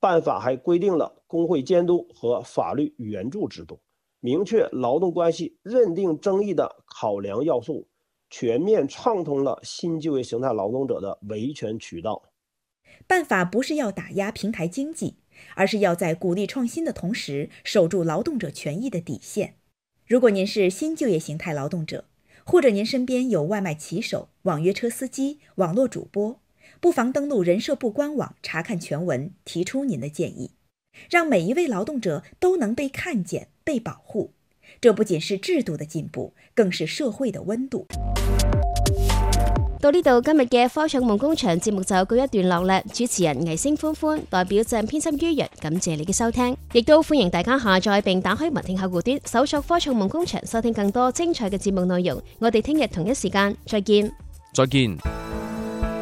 办法还规定了工会监督和法律援助制度，明确劳动关系认定争议的考量要素，全面畅通了新就业形态劳动者的维权渠道。 办法不是要打压平台经济，而是要在鼓励创新的同时，守住劳动者权益的底线。如果您是新就业形态劳动者，或者您身边有外卖骑手、网约车司机、网络主播，不妨登录人社部官网查看全文，提出您的建议，让每一位劳动者都能被看见、被保护。这不仅是制度的進步，更是社會的溫度。 到呢度，今日嘅科創夢工場節目就告一段落啦。主持人魏星歡歡代表鄭編輯於洋，感謝你嘅收聽，亦都歡迎大家下載並打開文聽客戶端，搜索科創夢工場，收聽更多精彩嘅節目內容。我哋聽日同一時間再見。 再見。